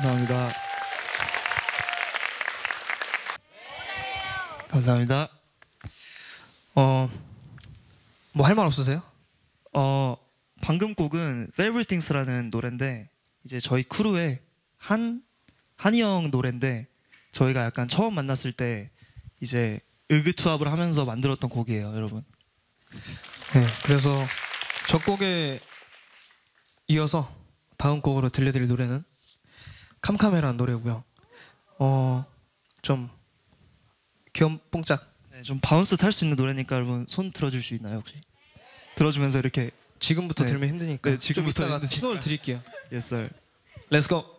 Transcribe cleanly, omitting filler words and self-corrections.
감사합니다. 감사합니다. 뭐 할 말 없으세요? 방금 곡은 Favorite Things라는 노래인데 이제 저희 크루의 한이 형 노래인데 저희가 약간 처음 만났을 때 이제 의기투합을 하면서 만들었던 곡이에요, 여러분. 네, 그래서 저 곡에 이어서 다음 곡으로 들려드릴 노래는 캄캄해라는 노래고요. 좀 귀염뽕짝. 네, 좀 바운스 탈 수 있는 노래니까 여러분 손 들어줄 수 있나요 혹시? 들어주면서 이렇게 지금부터 네. 들면 힘드니까 네, 지금부터 좀 이따가 힘드니까. 신호를 드릴게요. Yes sir. Let's go.